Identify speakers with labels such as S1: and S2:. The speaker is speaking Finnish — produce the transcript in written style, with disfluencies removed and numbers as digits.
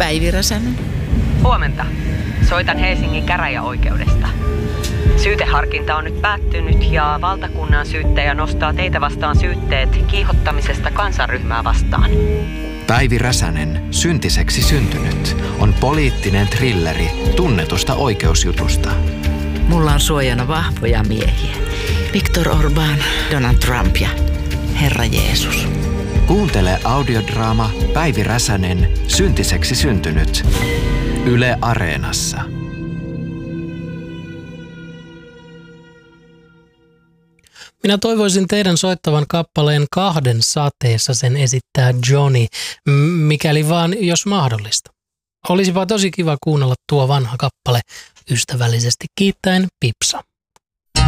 S1: Päivi Räsänen.
S2: Huomenta. Soitan Helsingin käräjäoikeudesta. Syyteharkinta on nyt päättynyt ja valtakunnan syyttäjä nostaa teitä vastaan syytteet kiihottamisesta kansanryhmää vastaan.
S3: Päivi Räsänen, syntiseksi syntynyt, on poliittinen thrilleri tunnetusta oikeusjutusta.
S1: Mulla on suojana vahvoja miehiä. Viktor Orbán, Donald Trump ja Herra Jeesus.
S3: Kuuntele audiodraama Päivi Räsänen, syntiseksi syntynyt. Yle Areenassa.
S4: Minä toivoisin teidän soittavan kappaleen Kahden sateessa, sen esittää Johnny, mikäli vaan jos mahdollista. Olisipa tosi kiva kuunnella tuo vanha kappale ystävällisesti kiittäen Pipsa.